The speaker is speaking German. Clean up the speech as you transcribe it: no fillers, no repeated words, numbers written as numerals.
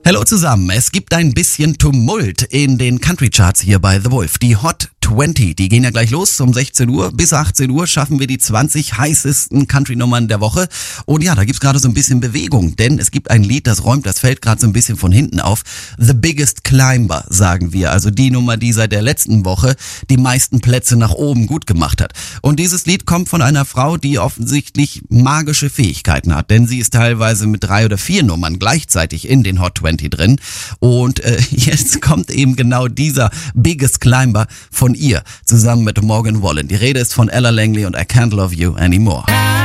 Hallo zusammen, es gibt ein bisschen Tumult in den Country Charts hier bei The Wolf. Die Hot 20, die gehen ja gleich los um 16 Uhr. Bis 18 Uhr schaffen wir die 20 heißesten Country-Nummern der Woche. Und ja, da gibt's gerade so ein bisschen Bewegung, denn es gibt ein Lied, das fällt gerade so ein bisschen von hinten auf. The Biggest Climber, sagen wir. Also die Nummer, die seit der letzten Woche die meisten Plätze nach oben gut gemacht hat. Und dieses Lied kommt von einer Frau, die offensichtlich magische Fähigkeiten hat, denn sie ist teilweise mit 3 oder 4 Nummern gleichzeitig in den Hot 20 drin. Und jetzt kommt eben genau dieser Biggest Climber von ihr, zusammen mit Morgan Wallen. Die Rede ist von Ella Langley und I Can't Love You Anymore.